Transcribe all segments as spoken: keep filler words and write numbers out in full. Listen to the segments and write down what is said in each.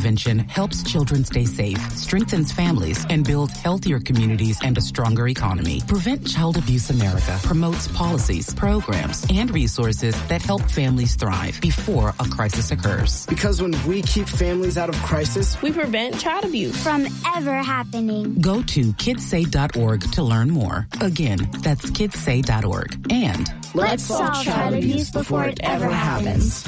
prevention helps children stay safe, strengthens families, and builds healthier communities and a stronger economy. Prevent Child Abuse America promotes policies, programs, and resources that help families thrive before a crisis occurs. Because when we keep families out of crisis, we prevent child abuse from ever happening. Go to kids say dot org to learn more. Again, that's kids say dot org. And let's solve child abuse before it ever happens.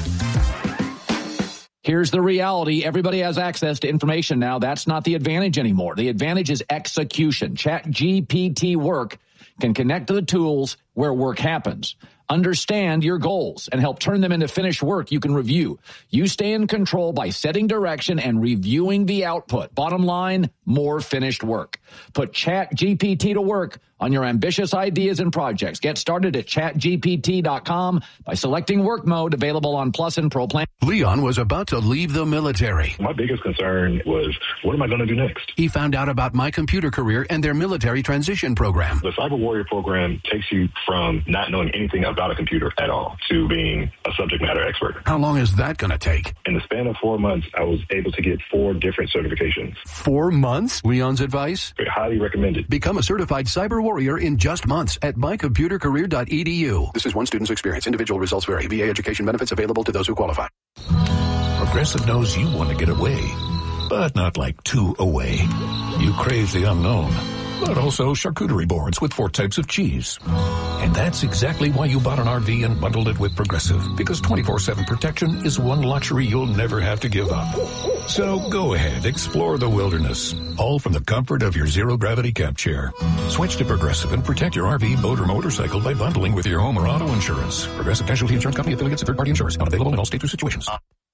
Here's the reality. Everybody has access to information now. That's not the advantage anymore. The advantage is execution. ChatGPT Work can connect to the tools where work happens. Understand your goals and help turn them into finished work you can review. You stay in control by setting direction and reviewing the output. Bottom line, more finished work. Put ChatGPT to work on your ambitious ideas and projects. Get started at chat G P T dot com by selecting work mode, available on Plus and Pro plan. Leon was about to leave the military. My biggest concern was, what am I going to do next? He found out about My Computer Career and their military transition program. The Cyber Warrior program takes you from not knowing anything about a computer at all to being a subject matter expert. How long is that going to take? In the span of four months, I was able to get four different certifications. Four months? Leon's advice? I highly recommend it. Become a certified cyber warrior in just months at my computer career dot e d u. This is one student's experience. Individual results vary. V A education benefits available to those who qualify. Progressive knows you want to get away, but not like too away. You crave the unknown, but also charcuterie boards with four types of cheese. And that's exactly why you bought an R V and bundled it with Progressive, because twenty-four seven protection is one luxury you'll never have to give up. So go ahead, explore the wilderness, all from the comfort of your zero-gravity camp chair. Switch to Progressive and protect your R V, boat, or motorcycle by bundling with your home or auto insurance. Progressive Casualty Insurance Company, affiliates, and third-party insurers. Not available in all states or situations.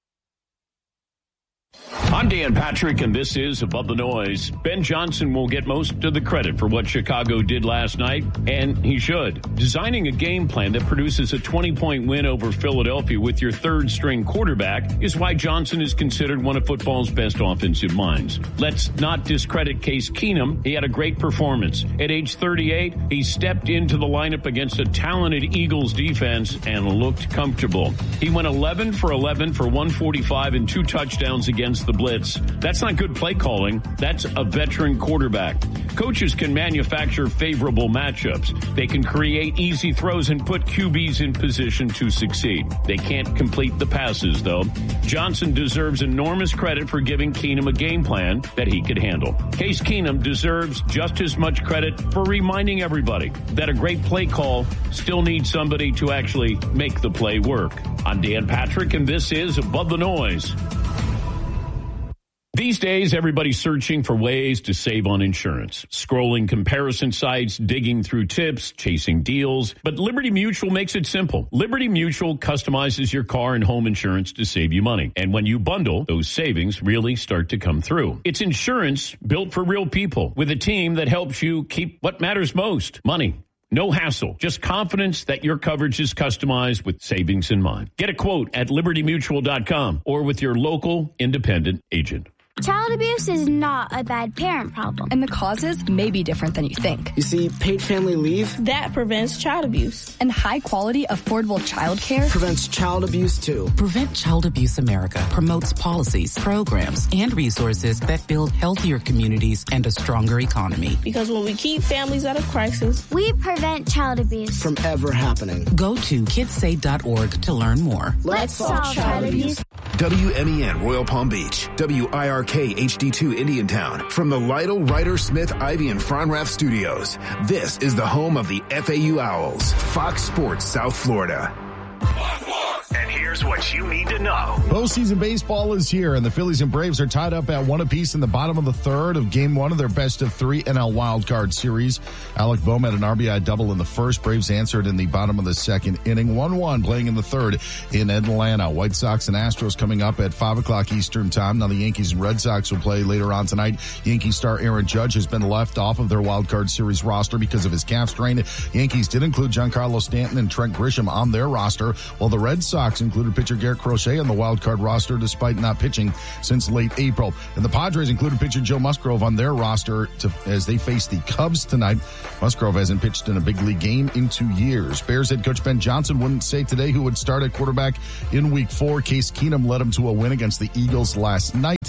I'm Dan Patrick, and this is Above the Noise. Ben Johnson will get most of the credit for what Chicago did last night, and he should. Designing a game plan that produces a twenty-point win over Philadelphia with your third-string quarterback is why Johnson is considered one of football's best offensive minds. Let's not discredit Case Keenum. He had a great performance. At age thirty-eight, he stepped into the lineup against a talented Eagles defense and looked comfortable. He went eleven for eleven for one forty-five and two touchdowns against the blitz. That's not good play calling. That's a veteran quarterback. Coaches can manufacture favorable matchups. They can create easy throws and put Q Bs in position to succeed. They can't complete the passes, though. Johnson deserves enormous credit for giving Keenum a game plan that he could handle. Case Keenum deserves just as much credit for reminding everybody that a great play call still needs somebody to actually make the play work. I'm Dan Patrick, and this is Above the Noise. These days, everybody's searching for ways to save on insurance. Scrolling comparison sites, digging through tips, chasing deals. But Liberty Mutual makes it simple. Liberty Mutual customizes your car and home insurance to save you money. And when you bundle, those savings really start to come through. It's insurance built for real people with a team that helps you keep what matters most, money. No hassle, just confidence that your coverage is customized with savings in mind. Get a quote at liberty mutual dot com or with your local independent agent. Child abuse is not a bad parent problem. And the causes may be different than you think. You see, paid family leave, that prevents child abuse. And high-quality, affordable child care prevents child abuse, too. Prevent Child Abuse America promotes policies, programs, and resources that build healthier communities and a stronger economy. Because when we keep families out of crisis, we prevent child abuse from ever happening. Go to kids say dot org to learn more. Let's solve child abuse. W M E N Royal Palm Beach, W I R K H D two Indiantown. From the Lytle, Ryder, Smith, Ivy, and Fronrath studios, this is the home of the F A U Owls, Fox Sports South Florida. And here's what you need to know. Postseason baseball is here, and the Phillies and Braves are tied up at one apiece in the bottom of the third of game one of their best of three N L wildcard series. Alec Bohm had an R B I double in the first. Braves answered in the bottom of the second inning, one one playing in the third in Atlanta. White Sox and Astros coming up at five o'clock Eastern time. Now the Yankees and Red Sox will play later on tonight. Yankee star Aaron Judge has been left off of their wildcard series roster because of his calf strain. Yankees did include Giancarlo Stanton and Trent Grisham on their roster, while the Red Sox included pitcher Garrett Crochet on the wild card roster despite not pitching since late April. And the Padres included pitcher Joe Musgrove on their roster to, as they face the Cubs tonight. Musgrove hasn't pitched in a big league game in two years. Bears head coach Ben Johnson wouldn't say today who would start at quarterback in week four. Case Keenum led him to a win against the Eagles last night.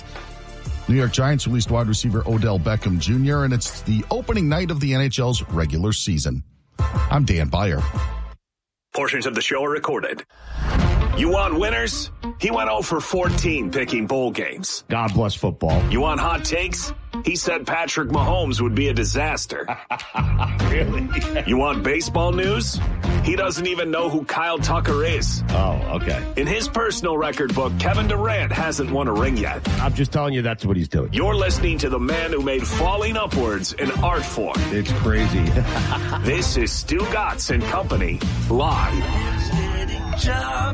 New York Giants released wide receiver Odell Beckham Junior, and it's the opening night of the N H L's regular season. I'm Dan Byer. Portions of the show are recorded. You want winners? He went oh for fourteen picking bowl games. God bless football. You want hot takes? He said Patrick Mahomes would be a disaster. Really? You want baseball news? He doesn't even know who Kyle Tucker is. Oh, okay. In his personal record book, Kevin Durant hasn't won a ring yet. I'm just telling you that's what he's doing. You're listening to the man who made falling upwards an art form. It's crazy. This is Stu Gatz and Company, live. Job,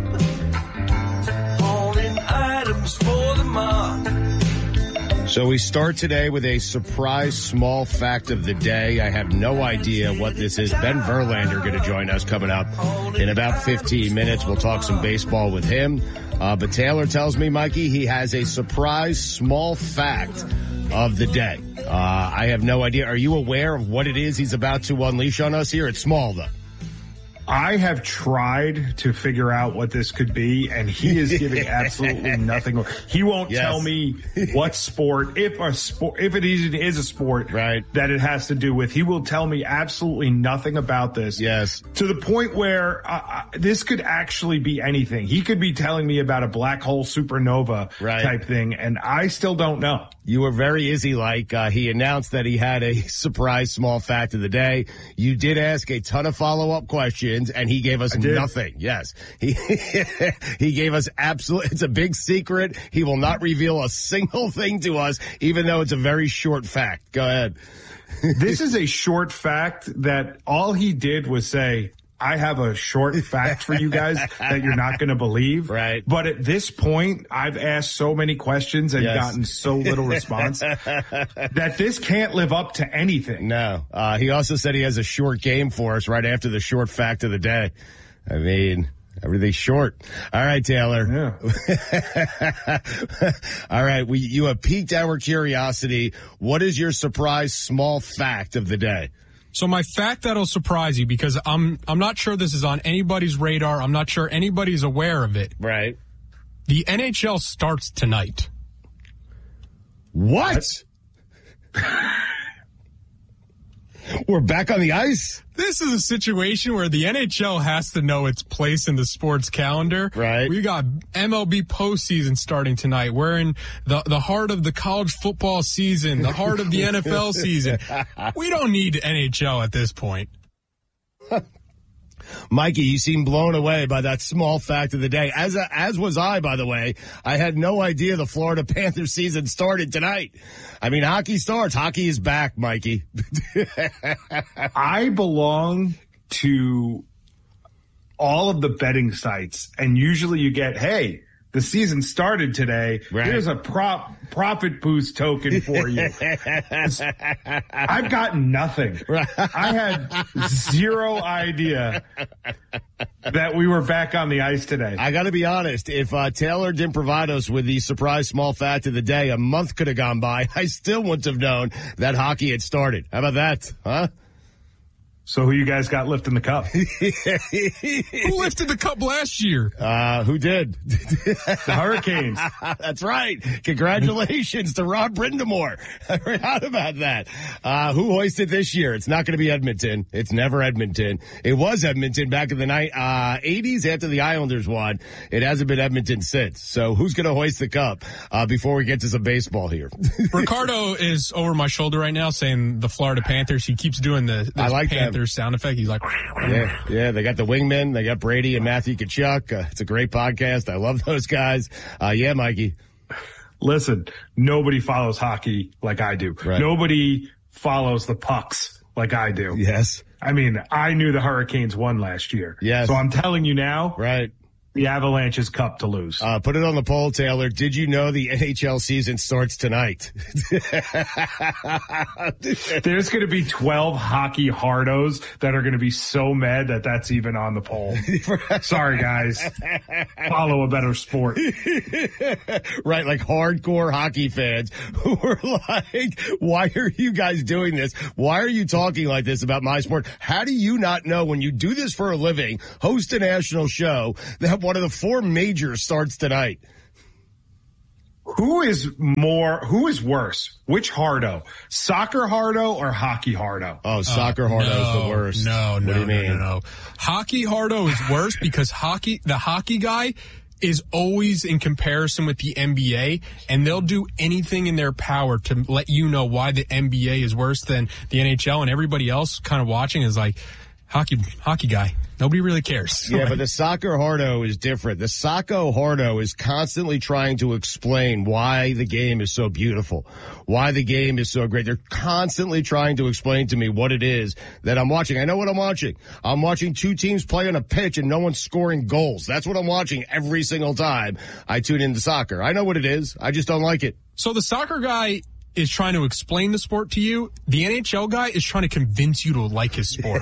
holding items for the mark. So we start today with a surprise small fact of the day. I have no idea what this is. Ben Verlander going to join us coming up in about fifteen minutes. We'll talk some baseball with him. Uh, but Taylor tells me, Mikey, he has a surprise small fact of the day. Uh, I have no idea. Are you aware of what it is he's about to unleash on us here? It's small, though. I have tried to figure out what this could be, and he is giving absolutely nothing. He won't yes. tell me what sport, if a sport, if it is, is a sport right. that it has to do with. He will tell me absolutely nothing about this. Yes. To the point where uh, this could actually be anything. He could be telling me about a black hole supernova right. type thing, and I still don't know. You were very Izzy-like. Uh, he announced that he had a surprise small fact of the day. You did ask a ton of follow-up questions, and he gave us nothing. Yes. He he gave us absolute. It's a big secret. He will not reveal a single thing to us, even though it's a very short fact. Go ahead. This is a short fact that all he did was say, I have a short fact for you guys that you're not going to believe. Right. But at this point, I've asked so many questions and yes. gotten so little response that this can't live up to anything. No. Uh, he also said he has a short game for us right after the short fact of the day. I mean, everything's short. All right, Taylor. Yeah. All right. We, you have piqued our curiosity. What is your surprise small fact of the day? So my fact that'll surprise you, because I'm I'm not sure this is on anybody's radar. I'm not sure anybody's aware of it. Right. The N H L starts tonight. What? We're back on the ice? This is a situation where the N H L has to know its place in the sports calendar. Right. We got M L B postseason starting tonight. We're in the, the heart of the college football season, the heart of the N F L season. We don't need N H L at this point. Mikey, you seem blown away by that small fact of the day. As a, as was I, by the way. I had no idea the Florida Panthers season started tonight. I mean, hockey starts. Hockey is back, Mikey. I belong to all of the betting sites, and usually you get, hey, the season started today. Right. Here's a prop profit boost token for you. I've gotten nothing. Right. I had zero idea that we were back on the ice today. I got to be honest. If uh, Taylor didn't provide us with the surprise small fact of the day, a month could have gone by. I still wouldn't have known that hockey had started. How about that? Huh? So who you guys got lifting the cup? Who lifted the cup last year? Uh, who did? The Hurricanes. That's right. Congratulations to Rob Brindamore. I forgot about that. Uh, who hoisted this year? It's not going to be Edmonton. It's never Edmonton. It was Edmonton back in the night, uh, eighties after the Islanders won. It hasn't been Edmonton since. So who's going to hoist the cup, uh, before we get to some baseball here? Ricardo is over my shoulder right now saying the Florida Panthers. He keeps doing the, I like Panthers them. sound effect. He's like, yeah, yeah. They got the wingmen. They got Brady and Matthew Tkachuk. Uh, it's a great podcast. I love those guys. Uh, yeah, Mikey. Listen, nobody follows hockey like I do. Right. Nobody follows the pucks like I do. Yes. I mean, I knew the Hurricanes won last year. Yes. So I'm telling you now. Right. The Avalanche's cup to lose. Uh, put it on the poll, Taylor. Did you know the N H L season starts tonight? There's going to be twelve hockey hardos that are going to be so mad that that's even on the poll. Sorry, guys. Follow a better sport. Right, like hardcore hockey fans who are like, why are you guys doing this? Why are you talking like this about my sport? How do you not know when you do this for a living, host a national show, that one of the four majors starts tonight? Who is more, who is worse? Which hardo? Soccer hardo or hockey hardo? Oh, soccer hardo no, is the worst. No, no, what do you no, mean? no, no. Hockey hardo is worse because hockey, the hockey guy is always in comparison with the N B A, and they'll do anything in their power to let you know why the N B A is worse than the N H L, and everybody else kind of watching is like, hockey, hockey guy. Nobody really cares. Yeah, but the soccer hardo is different. The soccer hardo is constantly trying to explain why the game is so beautiful, why the game is so great. They're constantly trying to explain to me what it is that I'm watching. I know what I'm watching. I'm watching two teams play on a pitch and no one's scoring goals. That's what I'm watching every single time I tune into soccer. I know what it is. I just don't like it. So the soccer guy is trying to explain the sport to you. The N H L guy is trying to convince you to like his sport.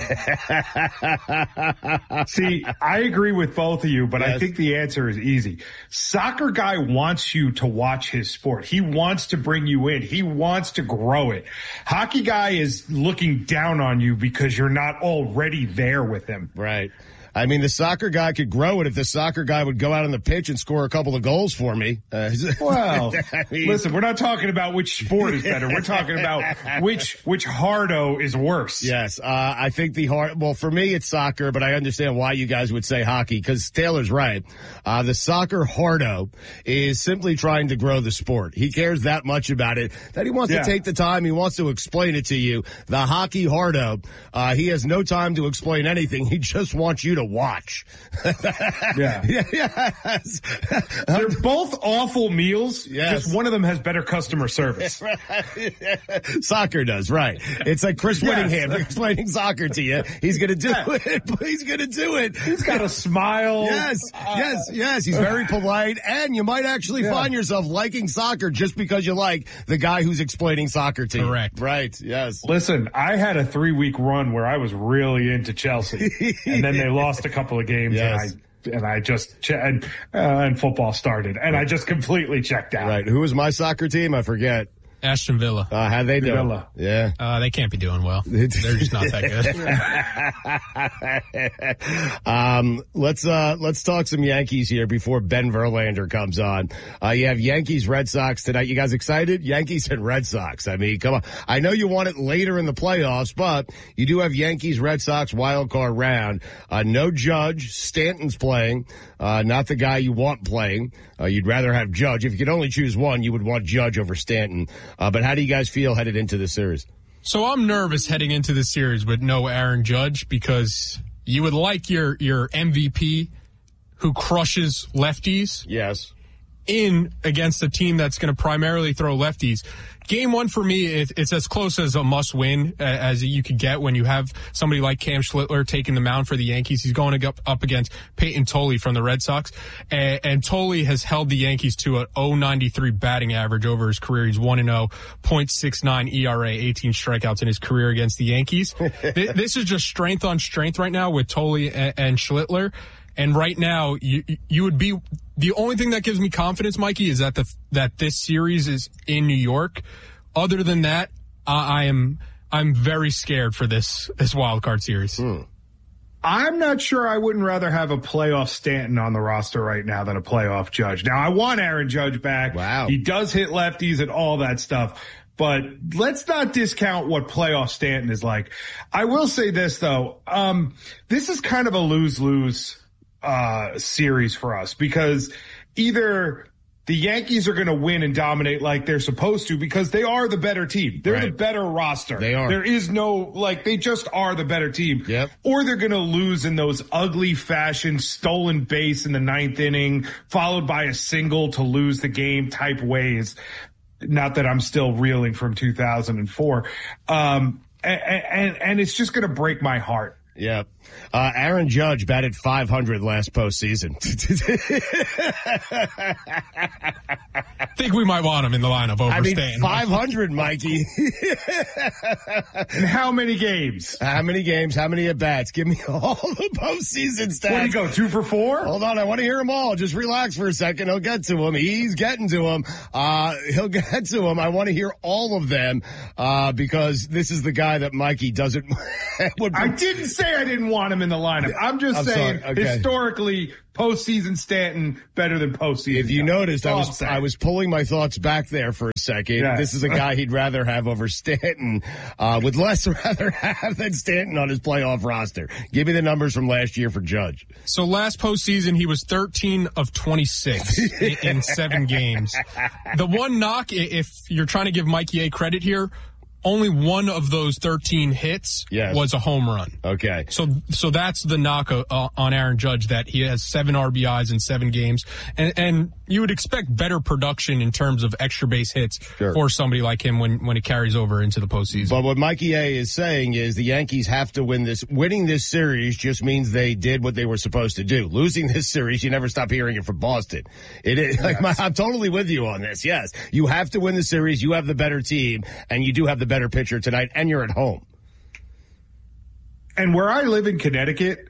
See, I agree with both of you, but Yes. I think the answer is easy. Soccer guy wants you to watch his sport. He wants to bring you in. He wants to grow it. Hockey guy is looking down on you because you're not already there with him. Right. I mean, the soccer guy could grow it if the soccer guy would go out on the pitch and score a couple of goals for me. Uh, Well, I mean, listen, we're not talking about which sport is better. We're talking about which which hardo is worse. Yes, uh, I think the hard. Well, for me, it's soccer, but I understand why you guys would say hockey because Taylor's right. Uh, the soccer hardo is simply trying to grow the sport. He cares that much about it that he wants Yeah. to take the time. He wants to explain it to you. The hockey hardo, uh, he has no time to explain anything. He just wants you to watch. Yeah. Yes. They're both awful meals. Yes. Just one of them has better customer service. Soccer does, right. It's like Chris Yes. Whittingham explaining soccer to you. He's going to do Yeah. it. He's going to do it. He's got a smile. Yes, yes, yes. He's very polite, and you might actually Yeah. find yourself liking soccer just because you like the guy who's explaining soccer to you. Correct. Right, yes. Listen, I had a three-week run where I was really into Chelsea, and then they lost a couple of games, Yes. and I and I just che- and, uh, and football started, and I just completely checked out. Right. Who was my soccer team? I forget. Aston Villa. Uh, how'd they do? Villa. Yeah. Uh, they can't be doing well. They're just not that good. um, let's, uh, let's talk some Yankees here before Ben Verlander comes on. Uh, you have Yankees Red Sox tonight. You guys excited? Yankees and Red Sox. I mean, come on. I know you want it later in the playoffs, but you do have Yankees Red Sox wild card round. Uh, no Judge. Stanton's playing. Uh, not the guy you want playing. Uh, you'd rather have Judge. If you could only choose one, you would want Judge over Stanton. Uh, but how do you guys feel headed into this series? So I'm nervous heading into this series with no Aaron Judge because you would like your, your M V P who crushes lefties. Yes. In against a team that's going to primarily throw lefties. Game one for me, it, it's as close as a must win uh, as you could get when you have somebody like Cam Schlittler taking the mound for the Yankees. He's going up, up against Peyton Tolley from the Red Sox. And, and Tolley has held the Yankees to an oh ninety-three batting average over his career. He's one and oh, point six nine E R A, eighteen strikeouts in his career against the Yankees. This is just strength on strength right now with Tolley and, and Schlittler. And right now, you you would be the only thing that gives me confidence, Mikey, is that the that this series is in New York. Other than that, I, I am I'm very scared for this this wild card series. Hmm. I'm not sure I wouldn't rather have a playoff Stanton on the roster right now than a playoff Judge. Now, I want Aaron Judge back. Wow. He does hit lefties and all that stuff. But let's not discount what playoff Stanton is like. I will say this, though. Um, this is kind of a lose-lose uh series for us because either the Yankees are going to win and dominate like they're supposed to because they are the better team. They're Right. the better roster. They are. There is no, like, they just are the better team. Yep. Or they're going to lose in those ugly fashion stolen base in the ninth inning, followed by a single to lose the game type ways. Not that I'm still reeling from two thousand four. Um, and, and, and it's just going to break my heart. Yeah. Uh, Aaron Judge batted five hundred last postseason. I think we might want him in the lineup over I mean, Stanton. five hundred, Mikey. And how many games? How many games? How many at bats? Give me all the postseason stats. What do you go, two for four? Hold on, I want to hear them all. Just relax for a second. He'll get to them. He's getting to them. Uh, he'll get to them. I want to hear all of them, uh, because this is the guy that Mikey doesn't. would I didn't say say I didn't want him in the lineup. I'm just I'm saying, sorry. Okay. historically, postseason Stanton better than postseason. If you Judge. noticed, I All was I'm saying. I was pulling my thoughts back there for a second. Yes. This is a guy he'd rather have over Stanton, uh, would less rather have than Stanton on his playoff roster. Give me the numbers from last year for Judge. So last postseason, he was thirteen of twenty-six in, in seven games. The one knock, i- if you're trying to give Mikey A credit here, only one of those thirteen hits Yes. was a home run. Okay. So so that's the knock uh, on Aaron Judge, that he has seven R B Is in seven games. And, and you would expect better production in terms of extra base hits Sure. for somebody like him when, when it carries over into the postseason. But what Mikey A is saying is the Yankees have to win this. Winning this series just means they did what they were supposed to do. Losing this series, you never stop hearing it from Boston. It is like my, I'm totally with you on this. Yes, you have to win the series. You have the better team, and you do have the better pitcher tonight, and you're at home. And where I live in Connecticut,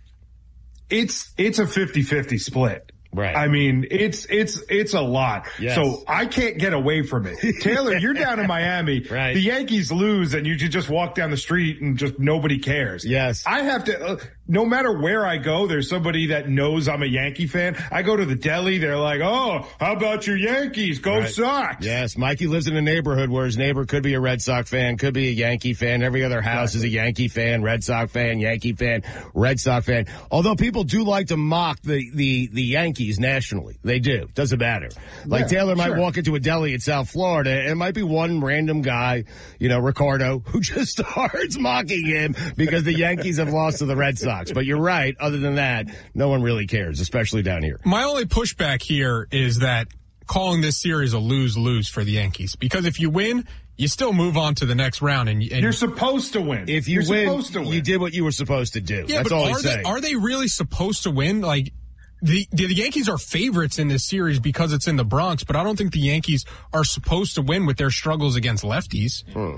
it's it's a fifty-fifty split. Right. I mean, it's it's it's a lot. Yes. So I can't get away from it. Taylor, you're down in Miami. Right. The Yankees lose, and you should just walk down the street and just nobody cares. Yes. I have to. Uh, no matter where I go, there's somebody that knows I'm a Yankee fan. I go to the deli, they're like, "Oh, how about your Yankees? Go Right. Sox!" Yes, Mikey lives in a neighborhood where his neighbor could be a Red Sox fan, could be a Yankee fan. Every other house is a Yankee fan, Red Sox fan, Yankee fan, Red Sox fan. Although people do like to mock the, the, the Yankees nationally. They do. Doesn't matter. Like Yeah, Taylor might sure. walk into a deli in South Florida, and it might be one random guy, you know, Ricardo, who just starts mocking him because the Yankees have lost to the Red Sox. But you're right. Other than that, no one really cares, especially down here. My only pushback here is that calling this series a lose-lose for the Yankees. Because if you win, you still move on to the next round. And, and You're supposed to win. If you You're win, supposed to win. you did what you were supposed to do. Yeah, That's but all are he's they, saying. are they really supposed to win? Like, the, the the Yankees are favorites in this series because it's in the Bronx, but I don't think the Yankees are supposed to win with their struggles against lefties. Hmm.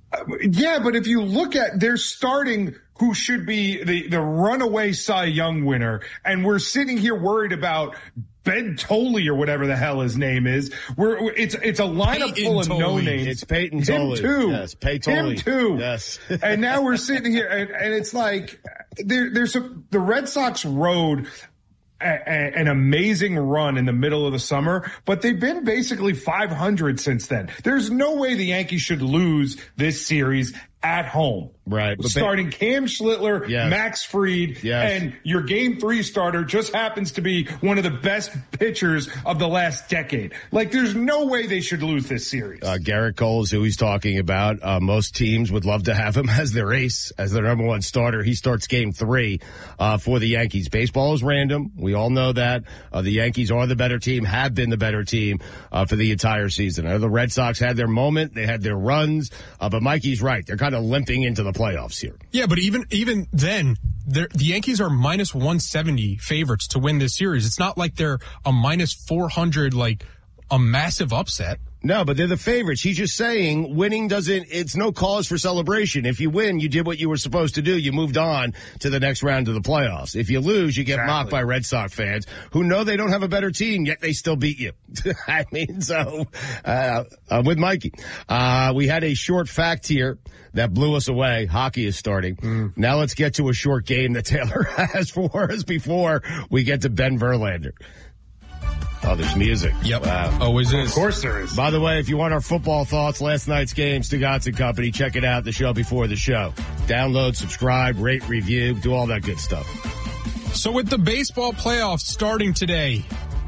Yeah, but if you look at, they're starting who should be the, the runaway Cy Young winner, and we're sitting here worried about Ben Tolley or whatever the hell his name is. We're it's it's a lineup Peyton full of Tolley. no names. It's Peyton Him Tolley. too. Yes, Peyton Tolley. Him too. Yes. And now we're sitting here, and, and it's like there, there's a, the Red Sox rode a, a, an amazing run in the middle of the summer, but they've been basically five hundred since then. There's no way the Yankees should lose this series at home. Right. But Starting Cam Schlittler, Yes. Max Fried, Yes. and your game three starter just happens to be one of the best pitchers of the last decade. Like, there's no way they should lose this series. Uh, Garrett Cole is who he's talking about. Uh, most teams would love to have him as their ace, as their number one starter. He starts game three uh, for the Yankees. Baseball is random. We all know that. Uh, the Yankees are the better team, have been the better team uh, for the entire season. I know the Red Sox had their moment. They had their runs. Uh, but Mikey's right. They're kind of limping into the playoffs here. Yeah, but even even then, the Yankees are minus one seventy favorites to win this series. It's not like they're a minus four hundred, like a massive upset. No, but they're the favorites. He's just saying winning doesn't, it's no cause for celebration. If you win, you did what you were supposed to do. You moved on to the next round of the playoffs. If you lose, you get Exactly. mocked by Red Sox fans who know they don't have a better team, yet they still beat you. I mean, so, uh, I'm with Mikey. Uh, we had a short fact here that blew us away. Hockey is starting. Mm. Now let's get to a short game that Taylor has for us before we get to Ben Verlander. Oh, there's music. Yep. Wow. Always is. Of course there is. By the way, if you want our football thoughts, last night's game, Stugatz and Company, check it out, the show before the show. Download, subscribe, rate, review, do all that good stuff. So with the baseball playoffs starting today,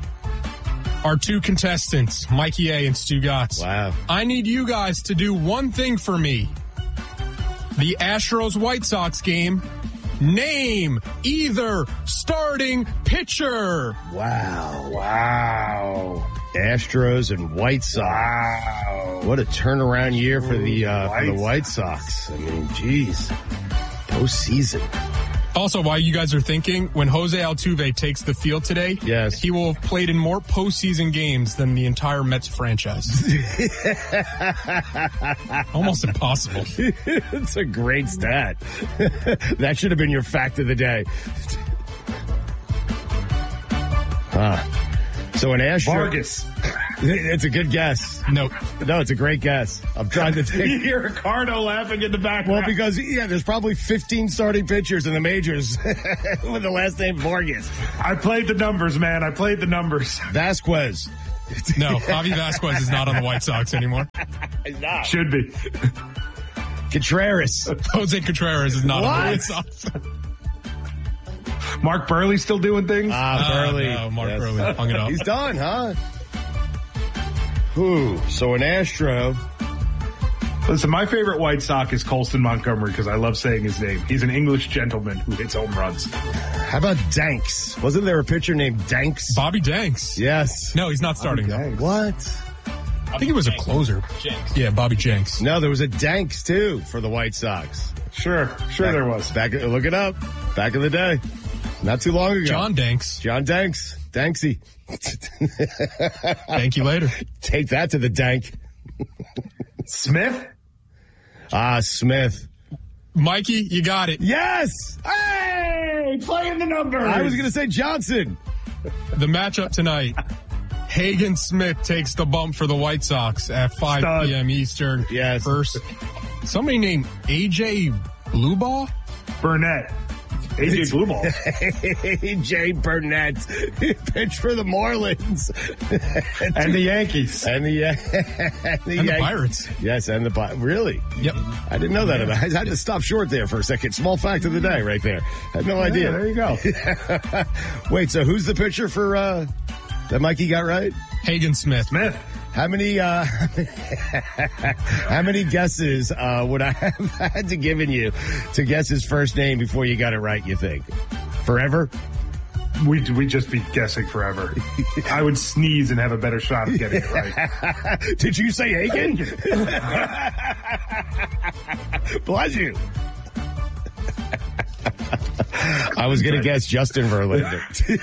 our two contestants, Mikey A and Stugatz. Wow. I need you guys to do one thing for me. The Astros-White Sox game. Name either starting pitcher. Wow. Wow. Astros and White Sox. Wow. What a turnaround year for the uh, White for the White Sox. I mean, geez. Postseason. Also, while you guys are thinking, when Jose Altuve takes the field today, yes, he will have played in more postseason games than the entire Mets franchise. Almost impossible. It's a great stat. That should have been your fact of the day. Uh, so an Astro... Vargas. It's a good guess. Nope. No, it's a great guess. I'm trying to think. You hear Ricardo laughing in the background. Well, because, yeah, there's probably fifteen starting pitchers in the majors with the last name Vargas. I played the numbers, man. I played the numbers. Vasquez. No, Javi Vasquez is not on the White Sox anymore. He's not. Should be. Contreras. Jose Contreras is not what? on the White Sox. Mark Burley still doing things? Ah, uh, Burley. No, Mark yes. Burley hung it up. He's done, huh? Who? So an Astro. Listen, my favorite White Sox is Colston Montgomery because I love saying his name. He's an English gentleman who hits home runs. How about Danks? Wasn't there a pitcher named Danks? Bobby Danks. Yes. No, he's not starting though. What? I think he was a closer. Jenks. Yeah, Bobby Jenks. No, there was a Danks too for the White Sox. Sure, sure back, there was. Back, look it up. Back in the day. Not too long ago. John Danks. John Danks. Danksy. Thank you later. Take that to the dank. Smith? Ah, Smith. Mikey, you got it. Yes! Hey! Playing the numbers. I was going to say Johnson. The matchup tonight. Hagen Smith takes the bump for the White Sox at five p.m. Eastern. Yes. First, somebody named A J Blueball? Burnett. A J Blueball. A J Burnett. Pitched for the Marlins. And the Yankees. And the, uh, and the, and the Pirates. Yes, and the Pirates. Really? Yep. I didn't know that about I had to stop short there for a second. Small fact of the day right there. I had no yeah, idea. There you go. Wait, so who's the pitcher for uh, that Mikey got right? Hagen Smith. Smith. How many uh, how many guesses uh, would I have had to given you to guess his first name before you got it right, you think? Forever? We'd, we'd just be guessing forever. I would sneeze and have a better shot of getting it right. Did you say Hagen? Bless you. I was going to guess Justin Verlander.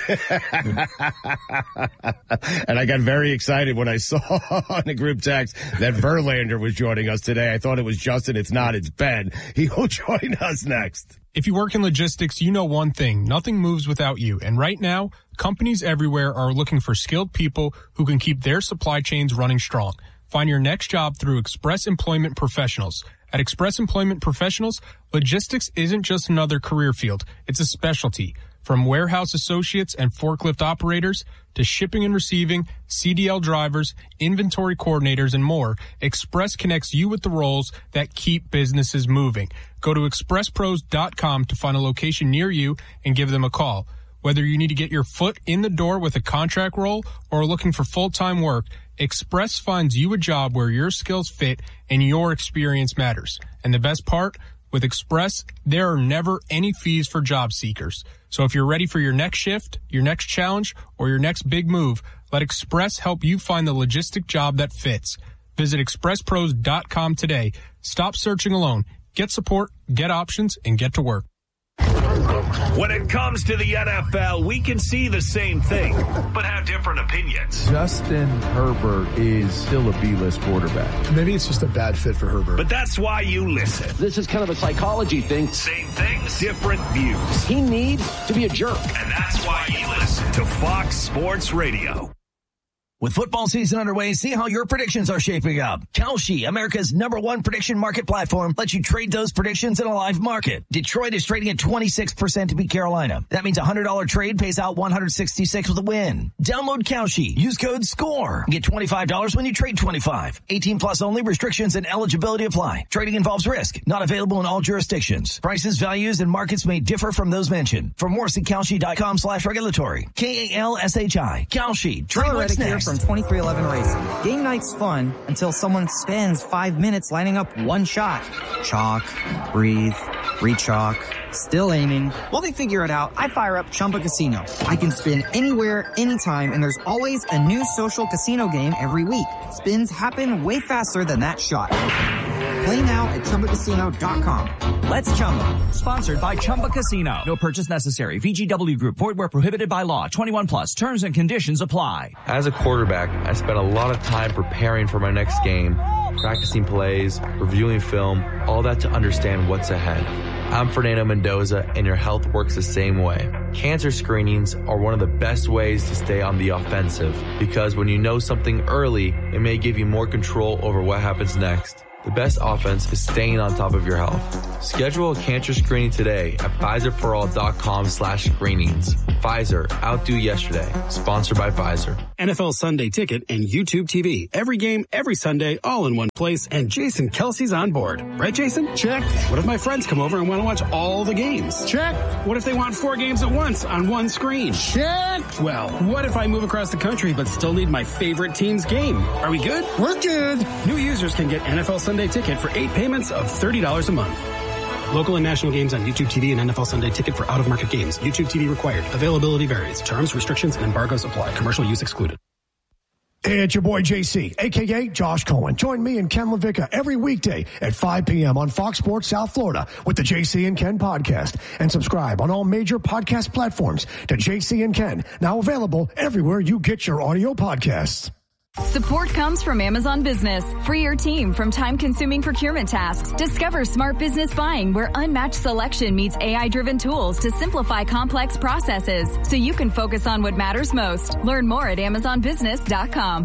And I got very excited when I saw on the group text that Verlander was joining us today. I thought it was Justin. It's not. It's Ben. He'll join us next. If you work in logistics, you know one thing. Nothing moves without you. And right now, companies everywhere are looking for skilled people who can keep their supply chains running strong. Find your next job through Express Employment Professionals. At Express Employment Professionals, logistics isn't just another career field. It's a specialty. From warehouse associates and forklift operators to shipping and receiving, C D L drivers, inventory coordinators, and more, Express connects you with the roles that keep businesses moving. Go to express pros dot com to find a location near you and give them a call. Whether you need to get your foot in the door with a contract role or looking for full-time work, Express finds you a job where your skills fit and your experience matters. And the best part, with Express, there are never any fees for job seekers. So if you're ready for your next shift, your next challenge, or your next big move, let Express help you find the logistic job that fits. Visit express pros dot com today. Stop searching alone. Get support, get options, and get to work. When it comes to the N F L, we can see the same thing, but have different opinions. Justin Herbert is still a B-list quarterback. Maybe it's just a bad fit for Herbert. But that's why you listen. This is kind of a psychology thing. Same things, different views. He needs to be a jerk. And that's why you listen to Fox Sports Radio. With football season underway, see how your predictions are shaping up. Kalshi, America's number one prediction market platform, lets you trade those predictions in a live market. Detroit is trading at twenty-six percent to beat Carolina. That means a one hundred dollars trade pays out one hundred sixty-six with a win. Download Kalshi. Use code SCORE. Get twenty-five dollars when you trade twenty-five. eighteen plus only. Restrictions and eligibility apply. Trading involves risk. Not available in all jurisdictions. Prices, values, and markets may differ from those mentioned. For more, see Kalshi.com slash regulatory. K A L S H I. Kalshi. Trade what's next. From twenty-three eleven Racing. Game night's fun until someone spends five minutes lining up one shot. Chalk, breathe, re-chalk, still aiming. While they figure it out, I fire up Chumba Casino. I can spin anywhere, anytime, and there's always a new social casino game every week. Spins happen way faster than that shot. Play now at Chumba Casino dot com. Let's Chumba. Sponsored by Chumba Casino. No purchase necessary. V G W Group. Void where prohibited by law. twenty-one plus. Terms and conditions apply. As a quarterback, I spent a lot of time preparing for my next game, practicing plays, reviewing film, all that to understand what's ahead. I'm Fernando Mendoza, and your health works the same way. Cancer screenings are one of the best ways to stay on the offensive because when you know something early, it may give you more control over what happens next. The best offense is staying on top of your health. Schedule a cancer screening today at Pfizerforall.com slash screenings. Pfizer, outdo yesterday. Sponsored by Pfizer. N F L Sunday Ticket and YouTube T V. Every game, every Sunday, all in one place. And Jason Kelsey's on board. Right, Jason? Check. What if my friends come over and want to watch all the games? Check. What if they want four games at once on one screen? Check. Well, what if I move across the country but still need my favorite team's game? Are we good? We're good. New users can get N F L Sunday Ticket for eight payments of thirty dollars a month. Local and national games on YouTube T V and N F L Sunday Ticket for out-of-market games. YouTube T V required. Availability varies. Terms, restrictions, and embargoes apply. Commercial use excluded. Hey, it's your boy J C, a k a. Josh Cohen. Join me and Ken LaVicka every weekday at five p.m. on Fox Sports South Florida with the J C and Ken podcast. And subscribe on all major podcast platforms to J C and Ken, now available everywhere you get your audio podcasts. Support comes from Amazon Business. Free your team from time-consuming procurement tasks. Discover smart business buying where unmatched selection meets A I-driven tools to simplify complex processes so you can focus on what matters most. Learn more at amazon business dot com.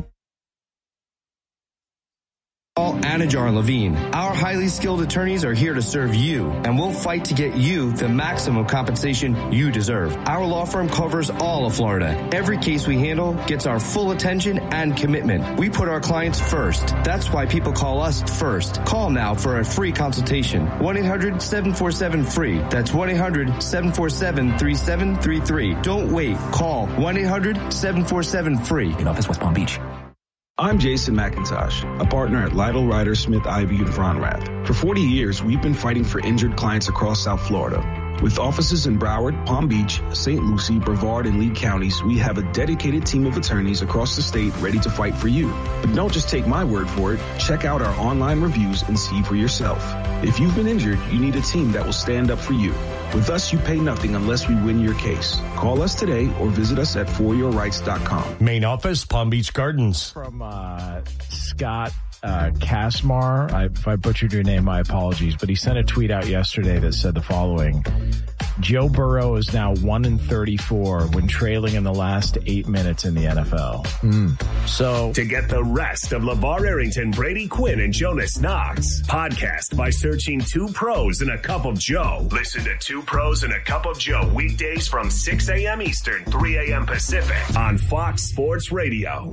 Anajar Levine. Our highly skilled attorneys are here to serve you, and we'll fight to get you the maximum compensation you deserve. Our law firm covers all of Florida. Every case we handle gets our full attention and commitment. We put our clients first. That's why people call us first. Call now for a free consultation. one eight hundred seven four seven free. That's one eight hundred seven four seven three seven three three. Don't wait. Call one eight hundred seven four seven free. In office, West Palm Beach. I'm Jason McIntosh, a partner at Lytle, Ryder, Smith, Ivy, and Fronrath. For forty years, we've been fighting for injured clients across South Florida. With offices in Broward, Palm Beach, Saint Lucie, Brevard, and Lee counties, we have a dedicated team of attorneys across the state ready to fight for you. But don't just take my word for it. Check out our online reviews and see for yourself. If you've been injured, you need a team that will stand up for you. With us, you pay nothing unless we win your case. Call us today or visit us at for your rights dot com. Main office, Palm Beach Gardens. From uh, Scott uh, Kasmar. I, if I butchered your name, my apologies. But he sent a tweet out yesterday that said the following. Joe Burrow is now one and thirty-four when trailing in the last eight minutes in the N F L. Mm. So to get the rest of LeVar Arrington, Brady Quinn, and Jonas Knox, podcast by searching Two Pros and a Cup of Joe. Listen to Two Pros and a Cup of Joe weekdays from six a.m. Eastern, three a.m. Pacific on Fox Sports Radio.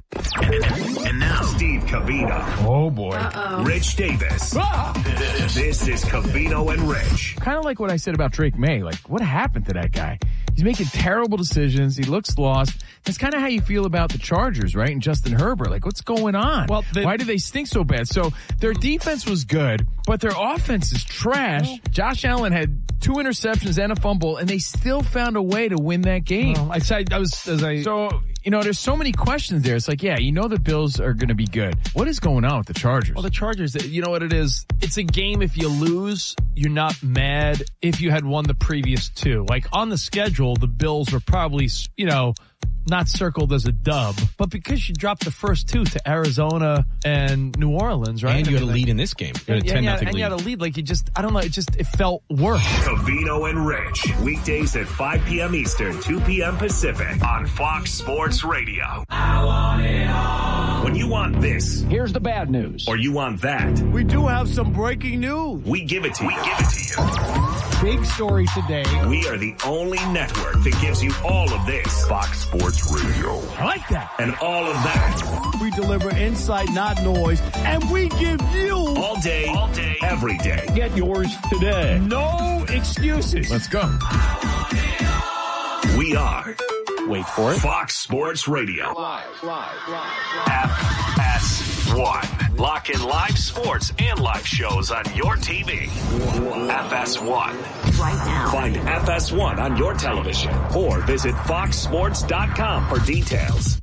And now Steve Covino. Oh boy. Uh-oh. Rich Davis. Ah! This is Covino and Rich. Kind of like what I said about Drake May. Like, what happened to that guy? He's making terrible decisions. He looks lost. That's kind of how you feel about the Chargers, right? And Justin Herbert. Like, what's going on? Well, the, why do they stink so bad? So their defense was good, but their offense is trash. Well, Josh Allen had two interceptions and a fumble, and they still found a way to win that game. Well, I, I was, as I, so, you know, there's so many questions there. It's like, yeah, you know the Bills are going to be good. What is going on with the Chargers? Well, the Chargers, you know what it is? It's a game if you lose, you're not mad if you had won the previous two. Like, on the schedule, the Bills were probably, you know, not circled as a dub, but because you dropped the first two to Arizona and New Orleans, right? And you I had mean, a lead in this game. You had a ten nothing and lead. you had a lead. Like, you just, I don't know, it just, it felt worse. Covino and Rich, weekdays at five p.m. Eastern, two p.m. Pacific on Fox Sports Radio. I want it all. When you want this, here's the bad news. Or you want that, we do have some breaking news. We give it to we you. We give it to you. Big story today. We are the only network that gives you all of this. Fox Sports Radio. I like that. And all of that. We deliver insight, not noise. And we give you all day, all day, every day. Get yours today. No excuses. Let's go. We are. Wait for it. Fox Sports Radio. Live, live, live, live. F S one. Lock in live sports and live shows on your T V. F S one. Right now. Find F S one on your television or visit fox sports dot com for details.